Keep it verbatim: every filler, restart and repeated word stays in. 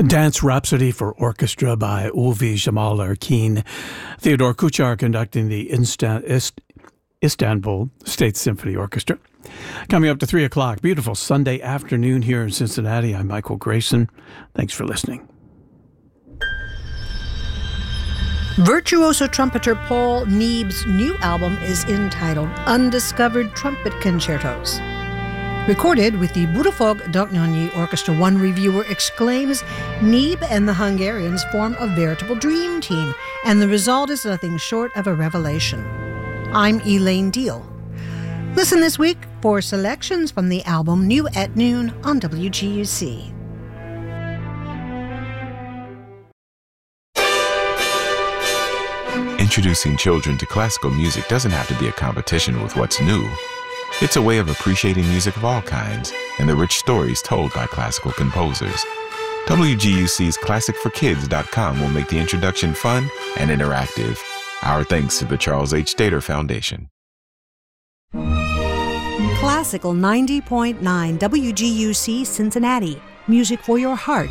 Dance Rhapsody for Orchestra by Ulvi Jamal Erkin. Theodore Kuchar conducting the Instan- Ist- Istanbul State Symphony Orchestra. Coming up to three o'clock, beautiful Sunday afternoon here in Cincinnati. I'm Michael Grayson. Thanks for listening. Virtuoso trumpeter Paul Neeb's new album is entitled Undiscovered Trumpet Concertos. Recorded with the Budafog Döknönyi Orchestra, one reviewer exclaims, Neeb and the Hungarians form a veritable dream team, and the result is nothing short of a revelation. I'm Elaine Deal. Listen this week for selections from the album New at Noon on W G U C. Introducing children to classical music doesn't have to be a competition with what's new. It's a way of appreciating music of all kinds and the rich stories told by classical composers. W G U C's classic for kids dot com will make the introduction fun and interactive. Our thanks to the Charles H. Stater Foundation. Classical ninety point nine W G U C Cincinnati. Music for your heart.